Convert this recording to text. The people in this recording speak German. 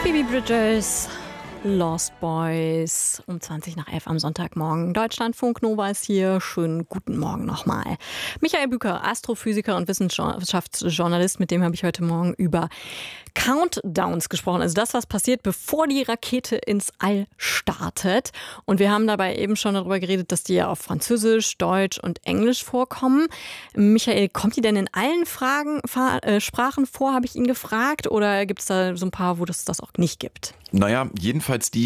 Phoebe Bridgers, Lost Boys, um 20 nach 11 am Sonntagmorgen. Deutschlandfunk Nova ist hier. Schönen guten Morgen nochmal. Michael Bücker, Astrophysiker und Wissenschaftsjournalist, mit dem habe ich heute Morgen über Countdowns gesprochen. Also das, was passiert, bevor die Rakete ins All startet. Und wir haben dabei eben schon darüber geredet, dass die ja auf Französisch, Deutsch und Englisch vorkommen. Michael, kommt die denn in allen Sprachen vor, habe ich ihn gefragt? Oder gibt es da so ein paar, wo das auch nicht gibt? Naja, jedenfalls die